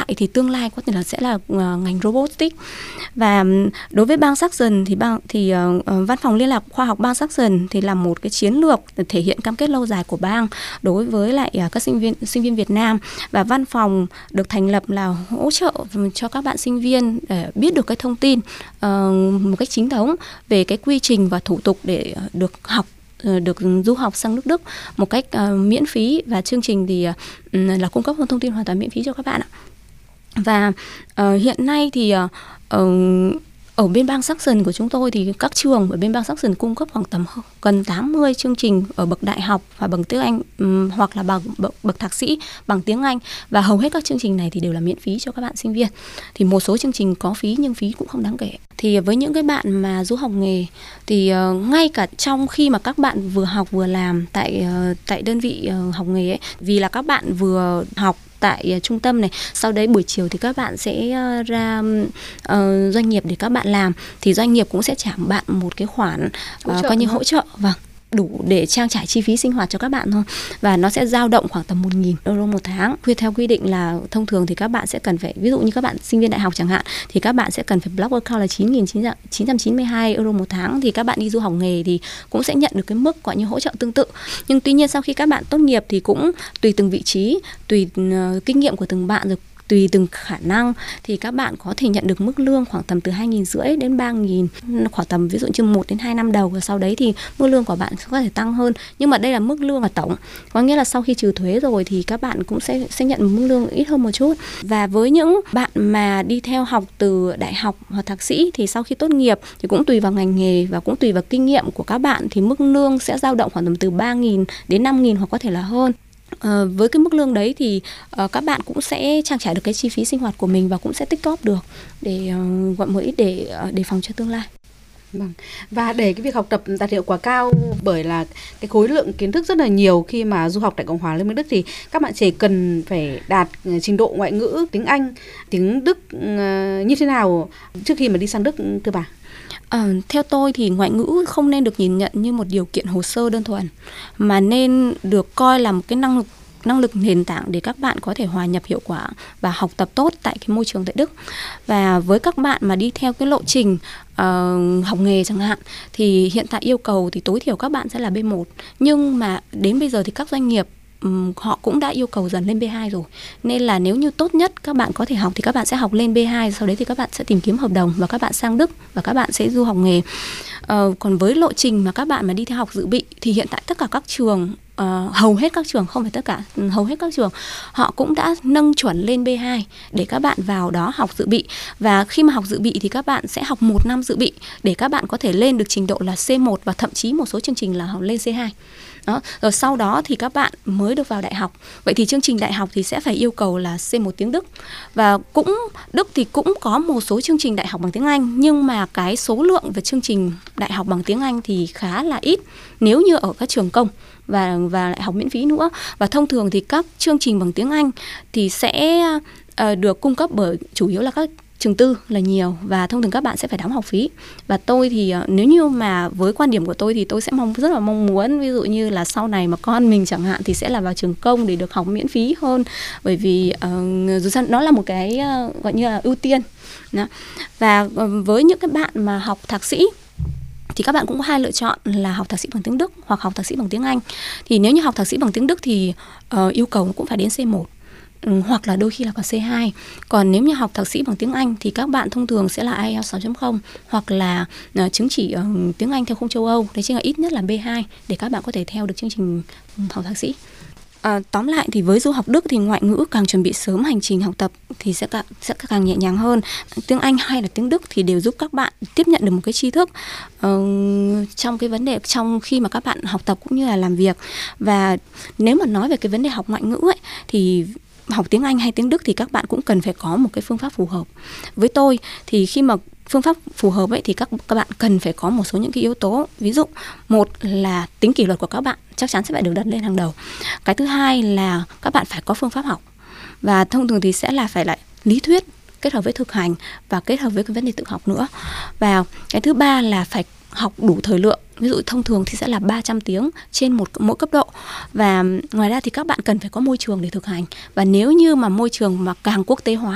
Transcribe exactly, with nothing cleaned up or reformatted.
lại thì tương lai có thể là sẽ là uh, ngành robotics. Và đối với bang Saxon thì bang thì uh, văn phòng liên lạc khoa học bang Saxon thì là một cái chiến lược thể hiện cam kết lâu dài của bang đối với lại uh, các sinh viên sinh viên Việt Nam, và văn phòng được thành lập là hỗ trợ cho các bạn sinh viên để biết được cái thông tin uh, một cách chính thống về cái quy trình và thủ tục để được học được du học sang nước Đức một cách uh, miễn phí, và chương trình thì uh, là cung cấp thông tin hoàn toàn miễn phí cho các bạn ạ. Và uh, hiện nay thì uh, uh, ở bên bang Saxon của chúng tôi thì các trường ở bên bang Saxon cung cấp khoảng tầm gần tám mươi chương trình ở bậc đại học và bằng tiếng Anh, um, hoặc là bằng bậc, bậc thạc sĩ bằng tiếng Anh, và hầu hết các chương trình này thì đều là miễn phí cho các bạn sinh viên. Thì một số chương trình có phí nhưng phí cũng không đáng kể. Thì với những cái bạn mà du học nghề thì uh, ngay cả trong khi mà các bạn vừa học vừa làm tại uh, tại đơn vị uh, học nghề ấy, vì là các bạn vừa học tại uh, trung tâm này, sau đấy buổi chiều thì các bạn sẽ uh, ra uh, doanh nghiệp để các bạn làm, thì doanh nghiệp cũng sẽ trả bạn một cái khoản uh, coi như hỗ trợ, vâng, đủ để trang trải chi phí sinh hoạt cho các bạn thôi, và nó sẽ dao động khoảng tầm một nghìn euro một tháng. Theo quy định là thông thường thì các bạn sẽ cần phải, ví dụ như các bạn sinh viên đại học chẳng hạn, thì các bạn sẽ cần phải block account là chín nghìn chín trăm chín mươi hai euro một tháng, thì các bạn đi du học nghề thì cũng sẽ nhận được cái mức gọi như hỗ trợ tương tự. Nhưng tuy nhiên sau khi các bạn tốt nghiệp thì cũng tùy từng vị trí, tùy uh, kinh nghiệm của từng bạn, rồi tùy từng khả năng thì các bạn có thể nhận được mức lương khoảng tầm từ hai nghìn rưỡi đến ba nghìn, khoảng tầm ví dụ như một đến hai năm đầu, và sau đấy thì mức lương của bạn có thể tăng hơn. Nhưng mà đây là mức lương là tổng, có nghĩa là sau khi trừ thuế rồi thì các bạn cũng sẽ sẽ nhận một mức lương ít hơn một chút. Và với những bạn mà đi theo học từ đại học hoặc thạc sĩ thì sau khi tốt nghiệp thì cũng tùy vào ngành nghề và cũng tùy vào kinh nghiệm của các bạn thì mức lương sẽ dao động khoảng tầm từ ba nghìn đến năm nghìn hoặc có thể là hơn. À, với cái mức lương đấy thì uh, các bạn cũng sẽ trang trải được cái chi phí sinh hoạt của mình và cũng sẽ tích góp được để uh, gọi một ít để uh, đề phòng cho tương lai. Vâng. Và để cái việc học tập đạt hiệu quả cao, bởi là cái khối lượng kiến thức rất là nhiều khi mà du học tại Cộng hòa Liên bang Đức, thì các bạn trẻ cần phải đạt trình độ ngoại ngữ tiếng Anh, tiếng Đức uh, như thế nào trước khi mà đi sang Đức thưa bà? À, theo tôi thì ngoại ngữ không nên được nhìn nhận như một điều kiện hồ sơ đơn thuần, mà nên được coi là một cái năng lực năng lực nền tảng để các bạn có thể hòa nhập hiệu quả và học tập tốt tại cái môi trường tại Đức. Và với các bạn mà đi theo cái lộ trình uh, học nghề chẳng hạn, thì hiện tại yêu cầu thì tối thiểu các bạn sẽ là bê một, nhưng mà đến bây giờ thì các doanh nghiệp Um, họ cũng đã yêu cầu dần lên bê hai rồi. Nên là nếu như tốt nhất các bạn có thể học thì các bạn sẽ học lên bê hai, sau đấy thì các bạn sẽ tìm kiếm hợp đồng và các bạn sang Đức và các bạn sẽ du học nghề. Uh, còn với lộ trình mà các bạn mà đi theo học dự bị thì hiện tại tất cả các trường, uh, hầu hết các trường, không phải tất cả, hầu hết các trường họ cũng đã nâng chuẩn lên bê hai để các bạn vào đó học dự bị. Và khi mà học dự bị thì các bạn sẽ học một năm dự bị để các bạn có thể lên được trình độ là xê một, và thậm chí một số chương trình là học lên xê hai. Đó. Rồi sau đó thì các bạn mới được vào đại học. Vậy thì chương trình đại học thì sẽ phải yêu cầu là xê một tiếng Đức. Và cũng Đức thì cũng có một số chương trình đại học bằng tiếng Anh, nhưng mà cái số lượng về chương trình đại học bằng tiếng Anh thì khá là ít nếu như ở các trường công và, và đại học miễn phí nữa. Và thông thường thì các chương trình bằng tiếng Anh thì sẽ uh, được cung cấp bởi chủ yếu là các trường tư là nhiều, và thông thường các bạn sẽ phải đóng học phí. Và tôi thì nếu như mà với quan điểm của tôi thì tôi sẽ mong rất là mong muốn ví dụ như là sau này mà con mình chẳng hạn thì sẽ là vào trường công để được học miễn phí hơn, bởi vì uh, dù sao nó là một cái uh, gọi như là ưu tiên. Đó. Và uh, với những cái bạn mà học thạc sĩ thì các bạn cũng có hai lựa chọn là học thạc sĩ bằng tiếng Đức hoặc học thạc sĩ bằng tiếng Anh. Thì nếu như học thạc sĩ bằng tiếng Đức thì uh, yêu cầu cũng phải đến xê một. Ừ, hoặc là đôi khi là còn xê hai. Còn nếu như học thạc sĩ bằng tiếng Anh thì các bạn thông thường sẽ là ai eo sáu chấm không hoặc là uh, chứng chỉ uh, tiếng Anh theo khung châu Âu, đấy chính là ít nhất là bê hai để các bạn có thể theo được chương trình học thạc sĩ. À, tóm lại thì với du học Đức thì ngoại ngữ càng chuẩn bị sớm hành trình học tập thì sẽ càng, sẽ càng nhẹ nhàng hơn. Tiếng Anh hay là tiếng Đức thì đều giúp các bạn tiếp nhận được một cái tri thức uh, trong cái vấn đề trong khi mà các bạn học tập cũng như là làm việc. Và nếu mà nói về cái vấn đề học ngoại ngữ ấy, thì học tiếng Anh hay tiếng Đức thì các bạn cũng cần phải có một cái phương pháp phù hợp. Với tôi thì khi mà phương pháp phù hợp ấy thì các các bạn cần phải có một số những cái yếu tố. Ví dụ, một là tính kỷ luật của các bạn chắc chắn sẽ phải được đặt lên hàng đầu. Cái thứ hai là các bạn phải có phương pháp học. Và thông thường thì sẽ là phải lại lý thuyết kết hợp với thực hành và kết hợp với cái vấn đề tự học nữa. Và cái thứ ba là phải học đủ thời lượng. Ví dụ thông thường thì sẽ là ba trăm tiếng trên một mỗi cấp độ. Và ngoài ra thì các bạn cần phải có môi trường để thực hành. Và nếu như mà môi trường mà càng quốc tế hóa